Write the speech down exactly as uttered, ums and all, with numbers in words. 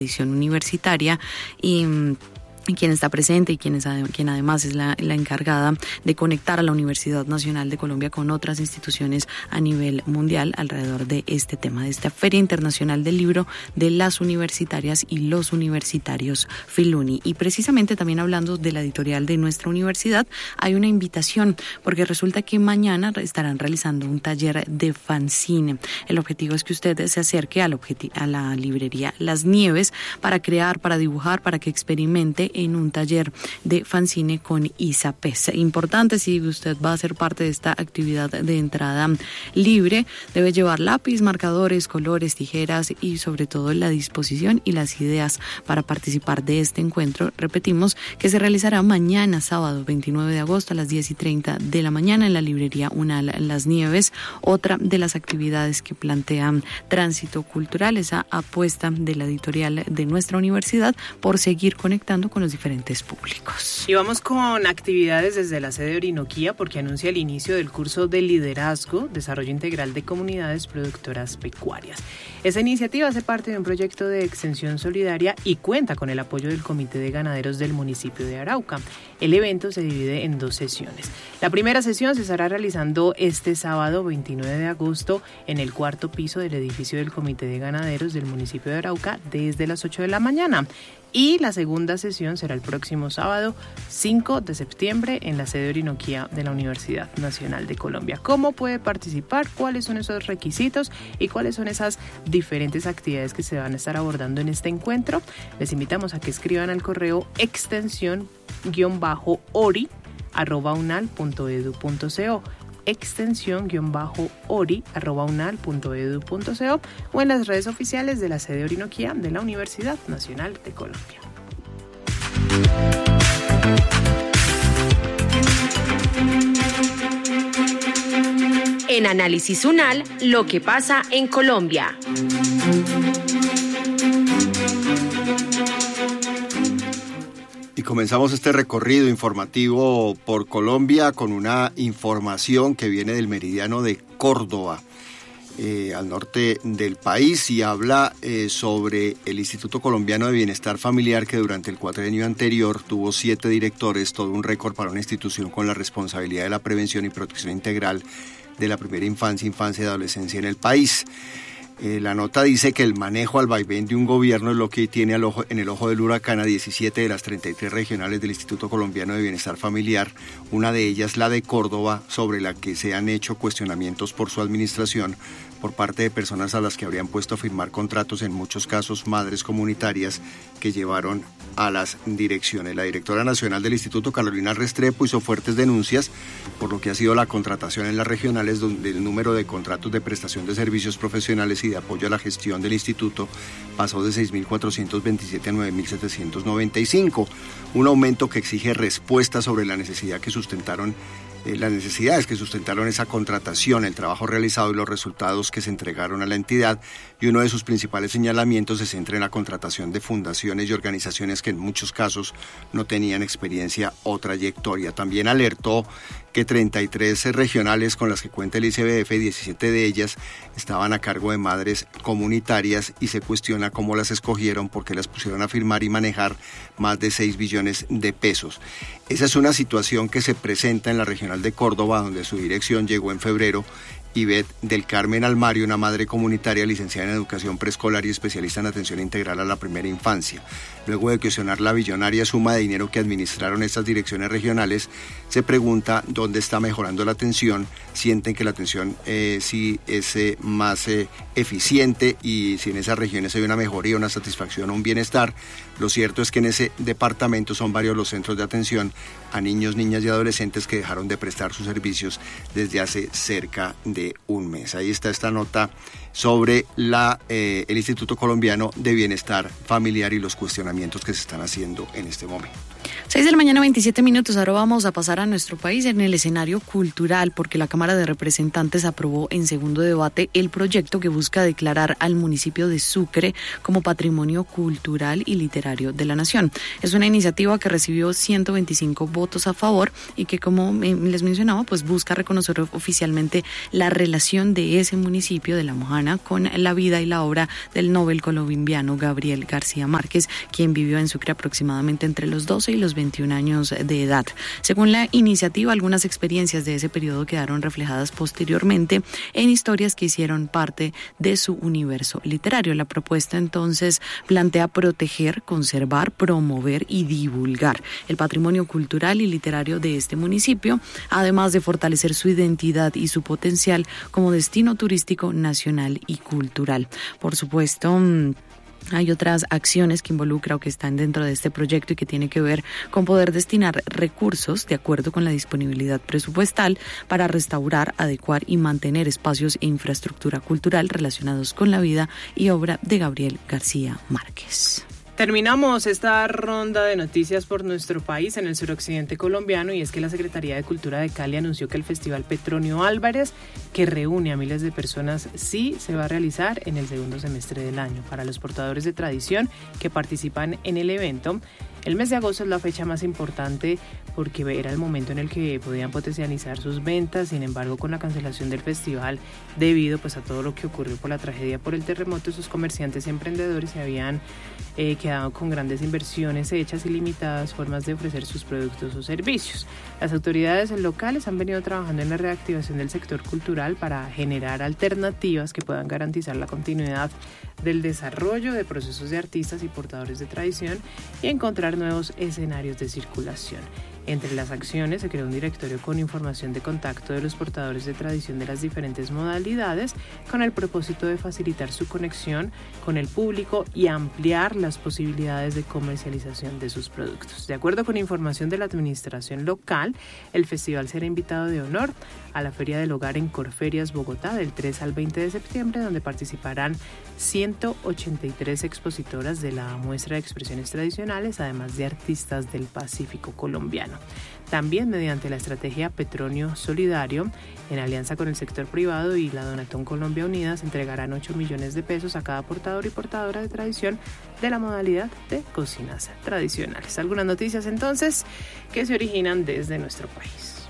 edición universitaria y quien está presente y quien, es, quien además es la, la encargada de conectar a la Universidad Nacional de Colombia con otras instituciones a nivel mundial alrededor de este tema, de esta Feria Internacional del Libro de las Universitarias y los Universitarios Filuni. Y precisamente también hablando de la editorial de nuestra universidad, hay una invitación, porque resulta que mañana estarán realizando un taller de fanzine. El objetivo es que usted se acerque a la, objeti- a la librería Las Nieves para crear, para dibujar, para que experimente en un taller de fanzine con ISAPES. Importante, si usted va a ser parte de esta actividad de entrada libre, debe llevar lápiz, marcadores, colores, tijeras y sobre todo la disposición y las ideas para participar de este encuentro. Repetimos que se realizará mañana, sábado veintinueve de agosto a las diez y treinta de la mañana en la librería UNAL Las Nieves. Otra de las actividades que plantea Tránsito Cultural, esa apuesta de la editorial de nuestra universidad por seguir conectando con los diferentes públicos. Y vamos con actividades desde la sede de Orinoquía, porque anuncia el inicio del curso de liderazgo, desarrollo integral de comunidades productoras pecuarias. Esta iniciativa hace parte de un proyecto de extensión solidaria y cuenta con el apoyo del Comité de Ganaderos del municipio de Arauca. El evento se divide en dos sesiones. La primera sesión se estará realizando este sábado veintinueve de agosto en el cuarto piso del edificio del Comité de Ganaderos del municipio de Arauca desde las ocho de la mañana. Y la segunda sesión será el próximo sábado cinco de septiembre en la sede de Orinoquía de la Universidad Nacional de Colombia. ¿Cómo puede participar? ¿Cuáles son esos requisitos? ¿Y cuáles son esas diferentes actividades que se van a estar abordando en este encuentro? Les invitamos a que escriban al correo extensión-ori arroba unal punto edu punto co extensión-ori arroba unal punto edu punto co o en las redes oficiales de la sede Orinoquía de la Universidad Nacional de Colombia. En Análisis UNAL, lo que pasa en Colombia. Y comenzamos este recorrido informativo por Colombia con una información que viene del meridiano de Córdoba, eh, al norte del país, y habla eh, sobre el Instituto Colombiano de Bienestar Familiar, que durante el cuatrienio anterior tuvo siete directores, todo un récord para una institución con la responsabilidad de la prevención y protección integral de la primera infancia, infancia y adolescencia en el país. Eh, la nota dice que el manejo al vaivén de un gobierno es lo que tiene al ojo, en el ojo del huracán a diecisiete de las treinta y tres regionales del Instituto Colombiano de Bienestar Familiar, una de ellas la de Córdoba, sobre la que se han hecho cuestionamientos por su administración por parte de personas a las que habrían puesto a firmar contratos, en muchos casos madres comunitarias, que llevaron a las direcciones. La directora nacional del Instituto, Carolina Restrepo, hizo fuertes denuncias por lo que ha sido la contratación en las regionales, donde el número de contratos de prestación de servicios profesionales y de apoyo a la gestión del instituto pasó de seis mil cuatrocientos veintisiete a nueve mil setecientos noventa y cinco, un aumento que exige respuestas sobre la necesidad que sustentaron Eh, las necesidades que sustentaron esa contratación, el trabajo realizado y los resultados que se entregaron a la entidad, y uno de sus principales señalamientos se centra en la contratación de fundaciones y organizaciones que en muchos casos no tenían experiencia o trayectoria. También alertó que treinta y tres regionales con las que cuenta el I C B F, diecisiete de ellas estaban a cargo de madres comunitarias, y se cuestiona cómo las escogieron, porque las pusieron a firmar y manejar más de seis billones de pesos. Esa es una situación que se presenta en la regional de Córdoba, donde su dirección llegó en febrero Ivette del Carmen Almario, una madre comunitaria licenciada en educación preescolar y especialista en atención integral a la primera infancia. Luego de cuestionar la billonaria suma de dinero que administraron estas direcciones regionales, se pregunta dónde está mejorando la atención. Sienten que la atención eh, sí es eh, más eh, eficiente, y si en esas regiones hay una mejoría, una satisfacción o un bienestar. Lo cierto es que en ese departamento son varios los centros de atención a niños, niñas y adolescentes que dejaron de prestar sus servicios desde hace cerca de un mes. Ahí está esta nota sobre la, eh, el Instituto Colombiano de Bienestar Familiar y los cuestionamientos que se están haciendo en este momento. seis de la mañana, veintisiete minutos. Ahora vamos a pasar a nuestro país en el escenario cultural, porque la Cámara de Representantes aprobó en segundo debate el proyecto que busca declarar al municipio de Sucre como patrimonio cultural y literario de la nación. Es una iniciativa que recibió ciento veinticinco votos a favor y que, como les mencionaba, pues busca reconocer oficialmente la relación de ese municipio de La Mojana con la vida y la obra del Nobel colombiano Gabriel García Márquez, quien vivió en Sucre aproximadamente entre los doce y los veintiún años de edad. Según la iniciativa, algunas experiencias de ese periodo quedaron reflejadas posteriormente en historias que hicieron parte de su universo literario. La propuesta entonces plantea proteger, conservar, promover y divulgar el patrimonio cultural y literario de este municipio, además de fortalecer su identidad y su potencial como destino turístico nacional y cultural. Por supuesto, hay otras acciones que involucra o que están dentro de este proyecto y que tiene que ver con poder destinar recursos de acuerdo con la disponibilidad presupuestal para restaurar, adecuar y mantener espacios e infraestructura cultural relacionados con la vida y obra de Gabriel García Márquez. Terminamos esta ronda de noticias por nuestro país en el suroccidente colombiano, y es que la Secretaría de Cultura de Cali anunció que el Festival Petronio Álvarez, que reúne a miles de personas, sí se va a realizar en el segundo semestre del año. Para los portadores de tradición que participan en el evento, el mes de agosto es la fecha más importante porque era el momento en el que podían potencializar sus ventas. Sin embargo, con la cancelación del festival debido pues a todo lo que ocurrió por la tragedia por el terremoto, sus comerciantes y emprendedores se habían eh, quedado con grandes inversiones hechas y limitadas formas de ofrecer sus productos o servicios. Las autoridades locales han venido trabajando en la reactivación del sector cultural para generar alternativas que puedan garantizar la continuidad del desarrollo de procesos de artistas y portadores de tradición y encontrar nuevos escenarios de circulación. Entre las acciones se creó un directorio con información de contacto de los portadores de tradición de las diferentes modalidades con el propósito de facilitar su conexión con el público y ampliar las posibilidades de comercialización de sus productos. De acuerdo con información de la administración local, el festival será invitado de honor a la Feria del Hogar en Corferias, Bogotá, del tres al veinte de septiembre, donde participarán ciento ochenta y tres expositoras de la muestra de expresiones tradicionales, además de artistas del Pacífico colombiano. También mediante la estrategia Petronio Solidario, en alianza con el sector privado y la Donatón Colombia Unida, se entregarán ocho millones de pesos a cada portador y portadora de tradición de la modalidad de cocinas tradicionales. Algunas noticias entonces que se originan desde nuestro país.